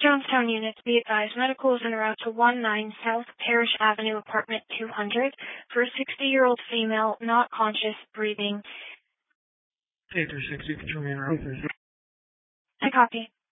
Jonestown units, be advised, medical is en route to 19 South Parish Avenue, apartment 200, for a 60-year-old female, not conscious, breathing. 836, you can turn me around. I copy.